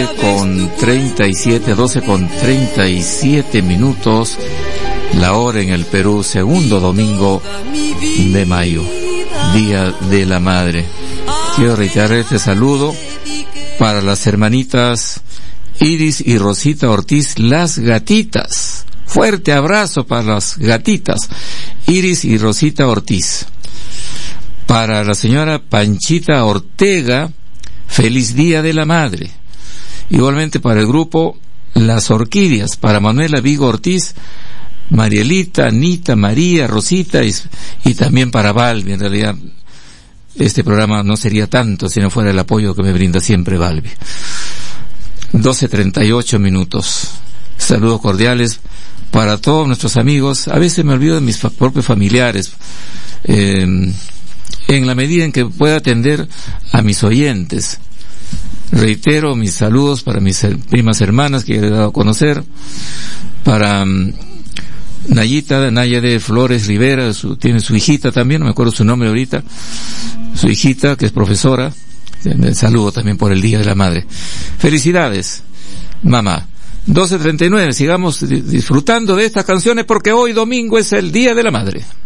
12:37 la hora en el Perú, segundo domingo de mayo, Día de la Madre. Quiero reiterar este saludo para las hermanitas Iris y Rosita Ortiz, las gatitas. Fuerte abrazo para las gatitas Iris y Rosita Ortiz. Para la señora Panchita Ortega, feliz Día de la Madre. Igualmente para el grupo Las Orquídeas, para Manuela Vigo Ortiz, Marielita, Anita, María, Rosita y también para Valvi. En realidad este programa no sería tanto si no fuera el apoyo que me brinda siempre Valvi. 12:38. Saludos cordiales para todos nuestros amigos. A veces me olvido de mis propios familiares, en la medida en que pueda atender a mis oyentes. Reitero mis saludos para mis primas hermanas que he dado a conocer, para Naya de Flores Rivera, tiene su hijita también, no me acuerdo su nombre ahorita, su hijita que es profesora. Me saludo también por el Día de la Madre. Felicidades, mamá. 12:39, sigamos disfrutando de estas canciones porque hoy domingo es el Día de la Madre.